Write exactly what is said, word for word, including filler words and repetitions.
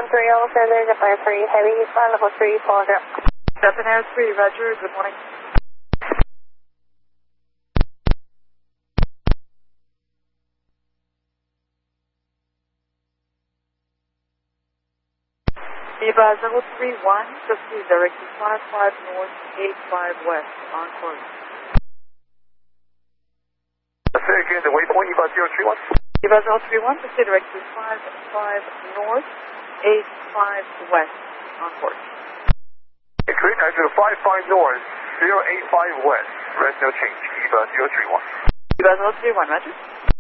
three oh, Feather, Japan three, Heavy, Eastbound, level three, four zero. Japan Air three, Roger, good morning. Viva zero three one, proceed direction five five north, eight five west, on course. Say again, the waypoint, Viva zero three one? Viva zero three one, proceed direction five five north, eight five west, on course. Okay, correct, I do five five north, zero eight five west, rest no change, Viva zero three one. Viva zero three one, Roger.